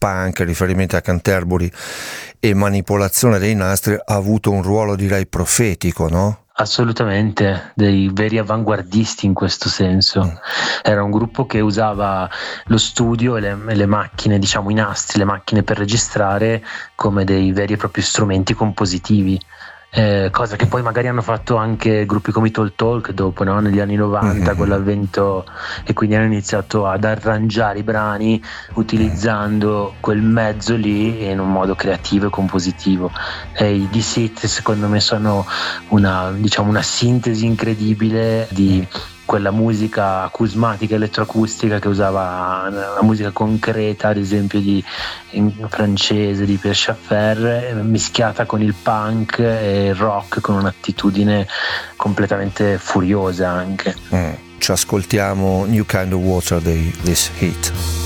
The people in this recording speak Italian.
punk, riferimenti a Canterbury e manipolazione dei nastri, ha avuto un ruolo direi profetico, no? Assolutamente, dei veri avanguardisti in questo senso. Era un gruppo che usava lo studio e le macchine, diciamo i nastri, le macchine per registrare come dei veri e propri strumenti compositivi. Cosa che poi magari hanno fatto anche gruppi come i Talk dopo, no? Negli anni 90 con l'avvento, e quindi hanno iniziato ad arrangiare i brani utilizzando quel mezzo lì in un modo creativo e compositivo. E i Deceit secondo me sono una sintesi incredibile di quella musica acusmatica, elettroacustica che usava la musica concreta, ad esempio in francese di Pierre Schaeffer, mischiata con il punk e il rock con un'attitudine completamente furiosa anche. Ci ascoltiamo New Kind of Water dei This Heat.